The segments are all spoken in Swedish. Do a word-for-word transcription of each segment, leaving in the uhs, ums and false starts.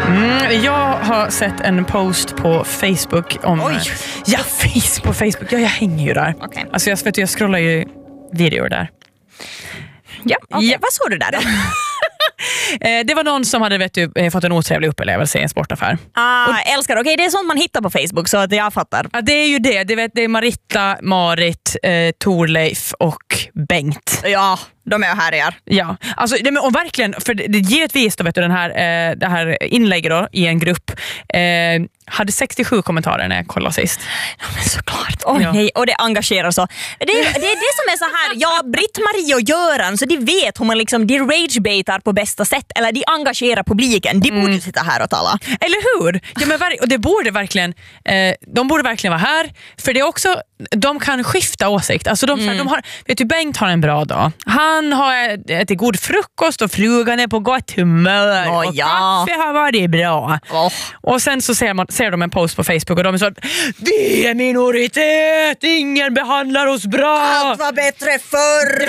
Mm, jag har sett en post på Facebook om... Oj, ja, Facebook. På Facebook. Ja, jag hänger ju där. Okay. Alltså jag, vet, jag scrollar ju videor där. Ja, okay. Ja. Vad såg du där då? Det var någon som hade vet du, fått en otrevlig upplevelse i en sportaffär. Ah, och, älskar. Okej, okay, det är sånt man hittar på Facebook så att jag fattar. Ja, det är ju det. Det, vet, det är Maritta, Marit, eh, Torleif och Bengt. Ja, de är här igen. Ja, alltså det, och verkligen, för det, det givetvis då vet du den här, eh, det här inlägget då i en grupp eh, hade sextiosju kommentarer när jag kollade sist. Ja, men såklart. Oh, ja. Nej, och det engagerar så. Det, det är det som är så här, ja, Britt-Marie och Göran, så de vet hur man liksom, de ragebaitar på bästa sätt, eller de engagerar publiken. De borde mm. sitta här och tala. Eller hur? Ja, men och det borde verkligen, eh, de borde verkligen vara här, för det är också, de kan skifta åsikt. Alltså de, mm. de har, vet du, Bengt har en bra dag. Han har ätit god frukost och frugan är på gott humör. Oh, och ja. kaffe har varit bra. Oh. Och sen så ser, man, ser de en post på Facebook och de är så att vi är minoritet, ingen behandlar oss bra. Allt var bättre förr.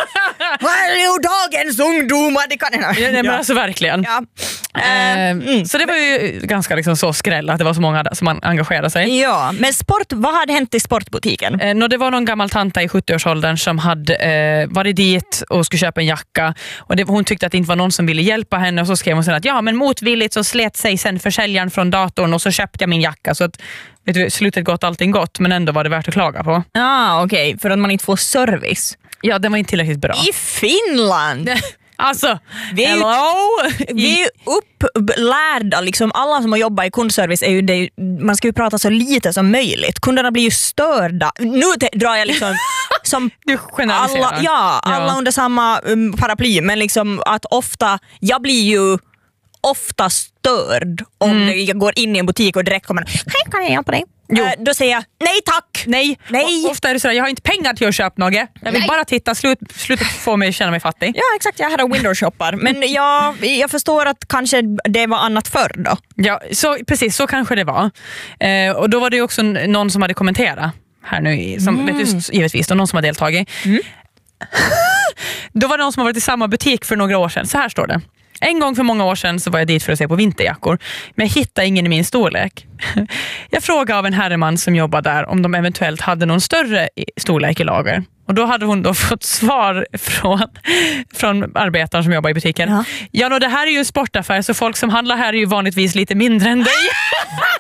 Hallå, dagens ungdomar, det kan jag. Ja, nej, men alltså verkligen. Ja. Eh, mm. Så det var ju ganska liksom så skräll att det var så många som man engagerade sig. Ja, men sport, vad hade hänt i sportbutiken? Eh, no, det var någon gammal tanta i sjuttioårsåldern som hade eh, varit dit och skulle köpa en jacka. Och det, hon tyckte att det inte var någon som ville hjälpa henne och så skrev hon sen att ja, men motvilligt så slet sig sen försäljaren från datorn och så köpte jag min jacka. Så att vet du, slutet gott, allting gott, men ändå var det värt att klaga på. Ja, ah, okej, okay. För att man inte får service. Ja, den var inte tillräckligt bra. I Finland! Alltså, vi är, hello? Vi är upplärda, liksom alla som har jobbat i kundservice är ju det, man ska ju prata så lite som möjligt. Kunderna blir ju störda. Nu drar jag liksom som du generaliserar. Alla, ja, alla ja. under samma um, paraply, men liksom att ofta, jag blir ju ofta störd om mm. jag går in i en butik och direkt kommer hej, kan jag hjälpa dig? Jo. Uh, då säger jag, nej tack! Nej, nej. O- ofta är det så jag har inte pengar till att köpa något. Jag vill nej. bara titta, slut, slutet få mig känna mig fattig. Ja, exakt, jag hade window shoppar. Men jag, jag förstår att kanske det var annat förr då. Ja, så, precis, så kanske det var. Eh, och då var det ju också någon som hade kommenterat här nu, som mm. vet du, givetvis, då, någon som har deltagit. Mm. Då var det någon som har varit i samma butik för några år sedan. Så här står det. En gång för många år sedan så var jag dit för att se på vinterjackor. Men jag hittade ingen i min storlek. Jag frågade av en herreman som jobbar där om de eventuellt hade någon större storlek i lager. Och då hade hon då fått svar från, från arbetaren som jobbar i butiken. Ja, ja då, det här är ju en sportaffär så folk som handlar här är ju vanligtvis lite mindre än dig.